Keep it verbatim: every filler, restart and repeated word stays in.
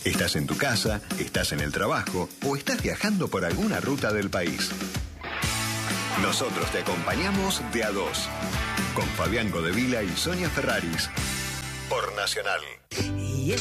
Estás en tu casa, estás en el trabajo o estás viajando por alguna ruta del país. Nosotros te acompañamos de a dos, con Fabián Godevila y Sonia Ferraris, por Nacional.